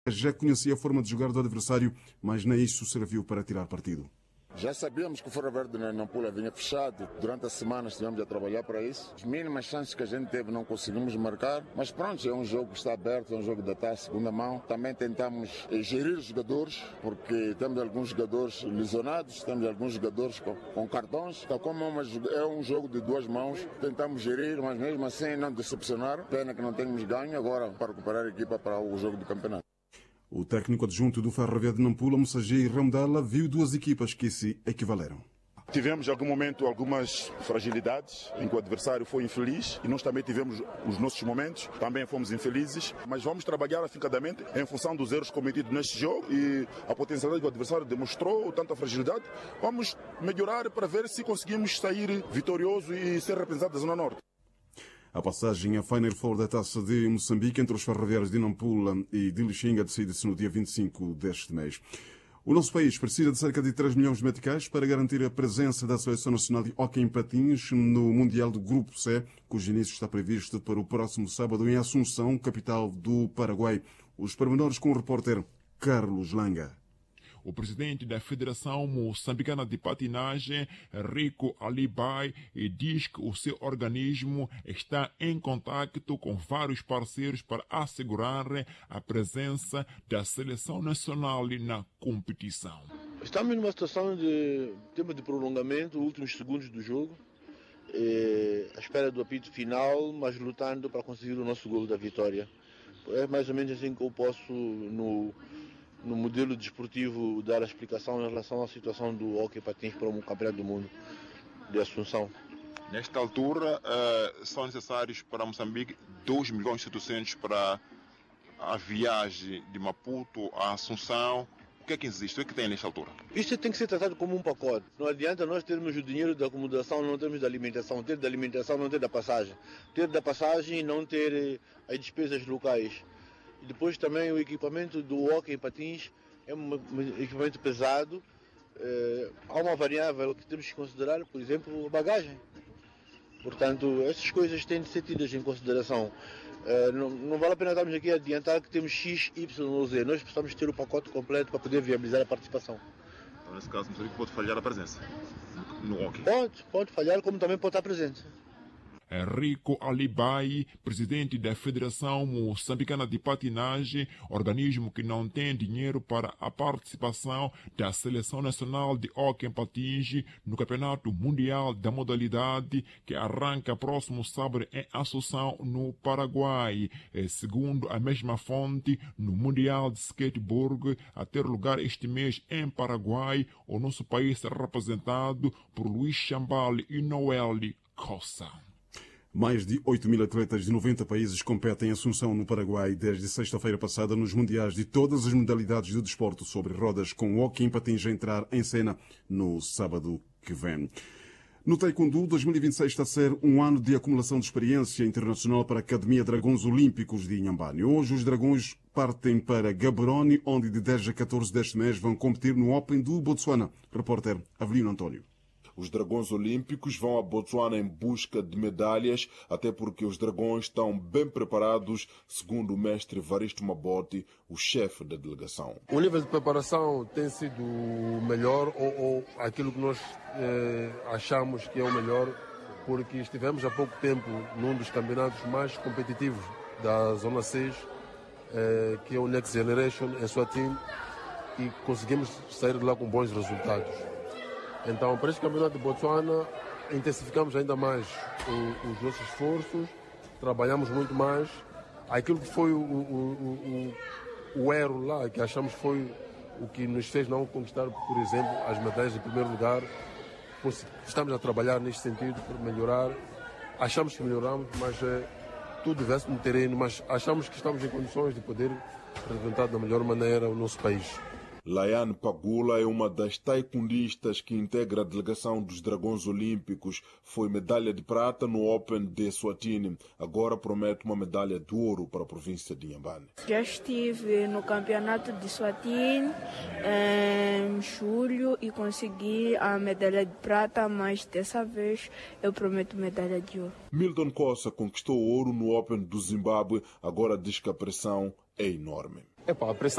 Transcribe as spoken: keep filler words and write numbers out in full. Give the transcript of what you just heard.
Já conhecia a forma de jogar do adversário, mas nem isso serviu para tirar partido. Já sabíamos que o Fora Verde na Nampula vinha fechado. Durante a semana estivemos a trabalhar para isso. As mínimas chances que a gente teve não conseguimos marcar. Mas pronto, é um jogo que está aberto, é um jogo da taça, segunda mão. Também tentamos gerir os jogadores, porque temos alguns jogadores lesionados, temos alguns jogadores com, com cartões. Então, como é, uma, é um jogo de duas mãos, tentamos gerir, mas mesmo assim não decepcionar. Pena que não temos ganho agora para recuperar a equipa para o jogo do campeonato. O técnico adjunto do Ferroviário de Nampula, Messageiro Ramdala, viu duas equipas que se equivaleram. Tivemos em algum momento algumas fragilidades em que o adversário foi infeliz e nós também tivemos os nossos momentos, também fomos infelizes, mas vamos trabalhar afincadamente em função dos erros cometidos neste jogo e a potencialidade que o adversário demonstrou, tanta fragilidade. Vamos melhorar para ver se conseguimos sair vitorioso e ser representados da Zona Norte. A passagem à Final Four da Taça de Moçambique entre os ferroviários de Nampula e de Lixinga decide-se no dia vinte e cinco deste mês. O nosso país precisa de cerca de três milhões de meticais para garantir a presença da Seleção Nacional de Hóquei em Patins no Mundial do Grupo C, cujo início está previsto para o próximo sábado em Assunção, capital do Paraguai. Os pormenores com o repórter Carlos Langa. O presidente da Federação Moçambicana de Patinagem, Rico Alibai, diz que o seu organismo está em contato com vários parceiros para assegurar a presença da seleção nacional na competição. Estamos numa situação de tempo de prolongamento, últimos segundos do jogo, é, à espera do apito final, mas lutando para conseguir o nosso golo da vitória. É mais ou menos assim que eu posso, no no modelo desportivo, dar a explicação em relação à situação do hóquei patins para o Campeonato do Mundo de Assunção. Nesta altura, uh, são necessários para Moçambique dois milhões e setecentos para a viagem de Maputo a Assunção. O que é que existe? O que é que tem nesta altura? Isso tem que ser tratado como um pacote. Não adianta nós termos o dinheiro da acomodação, não termos da alimentação, ter da alimentação, não ter da passagem, ter da passagem e não ter as despesas locais. E depois também o equipamento do hóquei em patins é um equipamento pesado. É, há uma variável que temos que considerar, por exemplo, a bagagem. Portanto, essas coisas têm de ser tidas em consideração. É, não, não vale a pena estarmos aqui a adiantar que temos X, Y ou Z. Nós precisamos ter o pacote completo para poder viabilizar a participação. Então, nesse caso, Moçambique pode falhar a presença no hóquei? Pode, pode falhar, como também pode estar presente. Rico Alibai, presidente da Federação Moçambicana de Patinagem, organismo que não tem dinheiro para a participação da Seleção Nacional de Hóquei em Patins no Campeonato Mundial da modalidade que arranca próximo sábado em Assunção, no Paraguai. Segundo a mesma fonte, no Mundial de Skateboard a ter lugar este mês em Paraguai, o nosso país será representado por Luiz Chambali e Noel Costa. Mais de oito mil atletas de noventa países competem em Assunção, no Paraguai, desde sexta-feira passada nos mundiais de todas as modalidades do desporto sobre rodas, com o hóquei em patins a entrar em cena no sábado que vem. No Taekwondo, dois mil e vinte e seis está a ser um ano de acumulação de experiência internacional para a Academia Dragões Olímpicos de Inhambane. Hoje os dragões partem para Gaborone, onde de dez a catorze deste mês vão competir no Open do Botsuana. Repórter Avelino António. Os dragões olímpicos vão a Botsuana em busca de medalhas, até porque os dragões estão bem preparados, segundo o mestre Varisto Mabote, o chefe da delegação. O nível de preparação tem sido melhor, ou, ou aquilo que nós eh, achamos que é o melhor, porque estivemos há pouco tempo num dos campeonatos mais competitivos da Zona seis, eh, que é o Next Generation, em Suatim, e conseguimos sair de lá com bons resultados. Então, para este campeonato de Botsuana, intensificamos ainda mais o, os nossos esforços, trabalhamos muito mais. Aquilo que foi o, o, o, o erro lá, que achamos foi o que nos fez não conquistar, por exemplo, as medalhas em primeiro lugar. Estamos a trabalhar neste sentido para melhorar. Achamos que melhoramos, mas é, tudo veste no terreno, mas achamos que estamos em condições de poder representar da melhor maneira o nosso país. Laiane Pagula é uma das taekwondistas que integra a delegação dos Dragões Olímpicos. Foi medalha de prata no Open de Swatini. Agora promete uma medalha de ouro para a província de Inhambane. Já estive no campeonato de Swatini em julho e consegui a medalha de prata, mas dessa vez eu prometo medalha de ouro. Milton Costa conquistou ouro no Open do Zimbábue. Agora diz que a pressão é enorme. Epá, a pressão